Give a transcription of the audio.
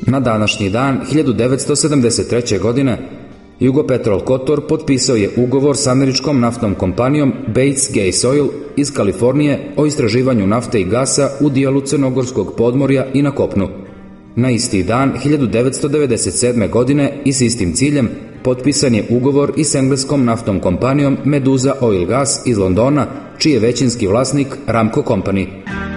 Na današnji dan 1973. godine Jugopetrol Kotor potpisao je ugovor s američkom naftnom kompanijom Bates Gas Oil iz Kalifornije o istraživanju nafte i gasa u dijelu crnogorskog podmorja i na kopnu. Na isti dan 1997. godine i s istim ciljem potpisan je ugovor i s engleskom naftnom kompanijom Medusa Oil Gas iz Londona, čiji je većinski vlasnik Aramco Company.